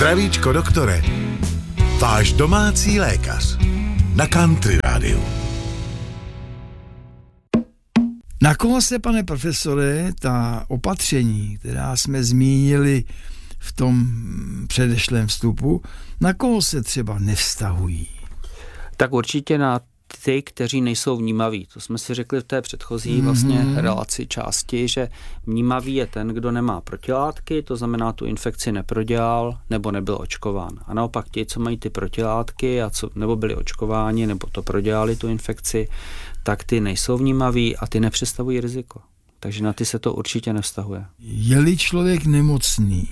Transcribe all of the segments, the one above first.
Zdravíčko, doktore. Váš domácí lékař. Na Country rádiu. Na koho se, pane profesore, ta opatření, která jsme zmínili v tom předešlém vstupu, na koho se třeba nevztahují? Tak určitě na ty, kteří nejsou vnímaví. To jsme si řekli v té předchozí vlastně relaci části, že vnímavý je ten, kdo nemá protilátky, to znamená tu infekci neprodělal nebo nebyl očkován. A naopak ti, co mají ty protilátky nebo byli očkováni nebo to prodělali tu infekci, tak ty nejsou vnímaví a ty nepředstavují riziko. Takže na ty se to určitě nevztahuje. Je-li člověk nemocný,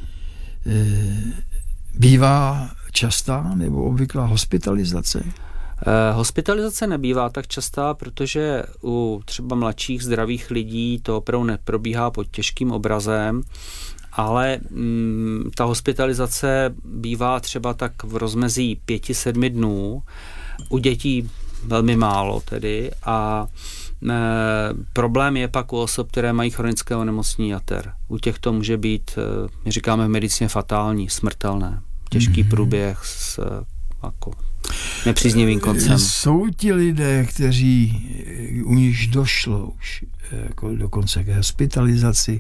bývá častá nebo obvyklá hospitalizace? Hospitalizace nebývá tak častá, protože u třeba mladších zdravých lidí to opravdu neprobíhá pod těžkým obrazem, ale ta hospitalizace bývá třeba tak v rozmezí 5-7 dnů, u dětí velmi málo tedy a problém je pak u osob, které mají chronické onemocnění jater. U těch to může být, my říkáme v medicíně fatální, smrtelné, těžký průběh s jako nepříznivým koncem. Jsou ti lidé, kteří u nich došlo už jako dokonce k hospitalizaci,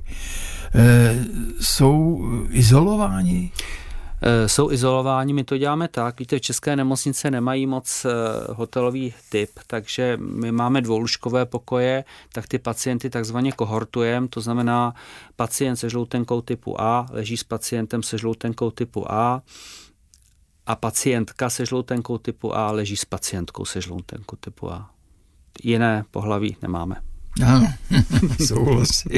jsou izolováni? Jsou izolováni, my to děláme tak, víte, v české nemocnice nemají moc hotelový typ, takže my máme dvoulůžkové pokoje, tak ty pacienty takzvaně kohortujeme, to znamená pacient se žloutenkou typu A leží s pacientem se žloutenkou typu A pacientka se žloutenkou typu A leží s pacientkou se žloutenkou typu A. Jiné pohlaví nemáme. Ano, souhlasím.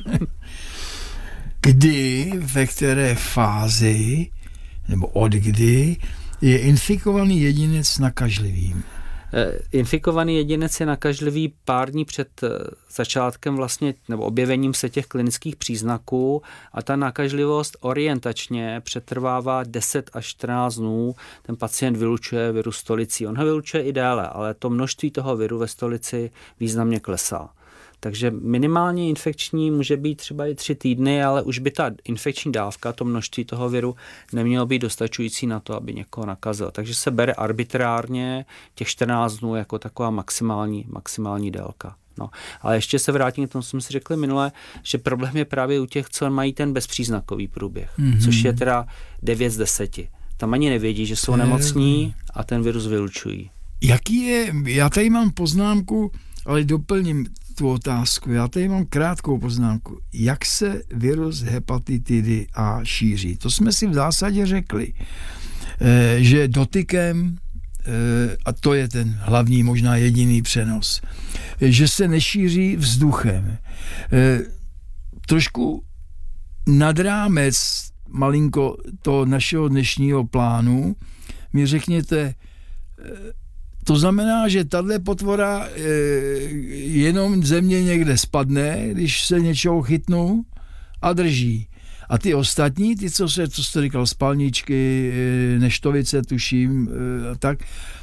Kdy, ve které fázi, nebo od kdy, je infikovaný jedinec nakažlivým? Infikovaný jedinec je nakažlivý pár dní před začátkem vlastně, nebo objevením se těch klinických příznaků a ta nakažlivost orientačně přetrvává 10 až 14 dnů. Ten pacient vylučuje virus stolicí. On ho vylučuje i déle, ale to množství toho viru ve stolici významně klesá. Takže minimálně infekční může být třeba i 3 týdny, ale už by ta infekční dávka, to množství toho viru, nemělo být dostačující na to, aby někoho nakazil. Takže se bere arbitrárně těch 14 dnů jako taková maximální délka. No, ale ještě se vrátím k tomu, co jsme si řekli minule, že problém je právě u těch, co mají ten bezpříznakový průběh, což je teda 9 z 10. Tam ani nevědí, že jsou nemocní a ten virus vylučují. Jaký je, já tady mám poznámku, ale doplním tu otázku. Já tady mám krátkou poznámku. Jak se virus hepatitidy A šíří? To jsme si v zásadě řekli, že dotykem, a to je ten hlavní, možná jediný přenos, že se nešíří vzduchem. Trošku nad rámec malinko toho našeho dnešního plánu mi řekněte, to znamená, že tahle potvora jenom země někde spadne, když se něčeho chytnou a drží. A ty ostatní, ty, co jste říkal, spalničky, neštovice, tuším, tak,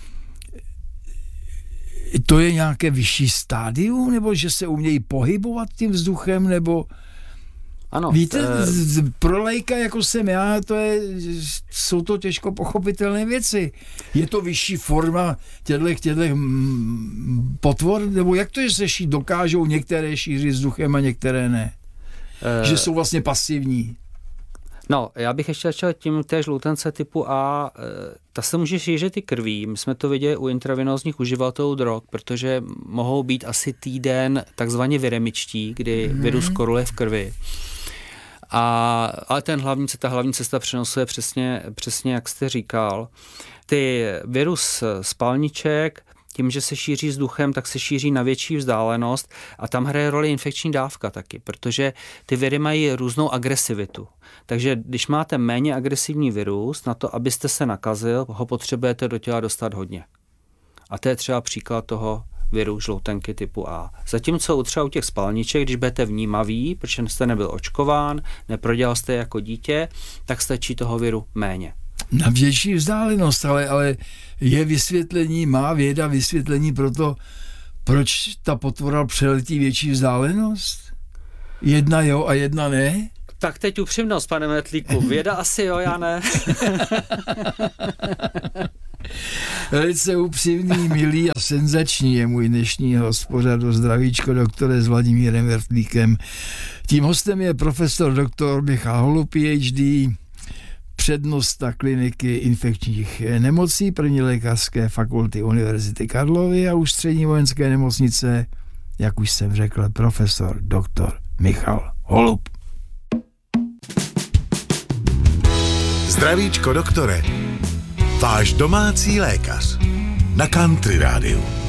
to je nějaké vyšší stádium, nebo že se umějí pohybovat tím vzduchem, nebo... Ano, víte, pro laika, jako jsem já, jsou to těžko pochopitelné věci. Je to vyšší forma těchto potvor, nebo jak to je, že dokážou některé šířit vzduchem a některé ne? Že jsou vlastně pasivní. No, já bych ještě začal tím té žloutence typu A, ta se může šířit i krví. My jsme to viděli u intravenózních uživatelů drog, protože mohou být asi týden takzvaně viremičtí, kdy virus koruje v krvi. Ale ta hlavní cesta přenosu je přesně jak jste říkal. Ty virus spalniček, tím, že se šíří vzduchem, tak se šíří na větší vzdálenost a tam hraje roli infekční dávka taky, protože ty viry mají různou agresivitu. Takže když máte méně agresivní virus, na to, abyste se nakazil, ho potřebujete do těla dostat hodně. A to je třeba příklad toho viru žloutenky typu A. Zatímco třeba u těch spalniček, když budete vnímavý, protože jste nebyl očkován, neprodělal jste jako dítě, tak stačí toho viru méně. Na větší vzdálenost, ale je vysvětlení, má věda vysvětlení pro to, proč ta potvora přeletí větší vzdálenost? Jedna jo a jedna ne? Tak teď upřímnost, pane Metlíku. Věda asi jo, já ne. Velice upřímný, milý a senzační je můj dnešní host pořadu Zdravíčko doktore s Vladimírem Vrtlíkem. Tím hostem je profesor doktor Michal Holub, PhD, přednosta kliniky infekčních nemocí první lékařské fakulty Univerzity Karlovy a ústřední vojenské nemocnice, jak už jsem řekl, profesor doktor Michal Holub. Zdravíčko doktore, váš domácí lékař na Country Rádiu.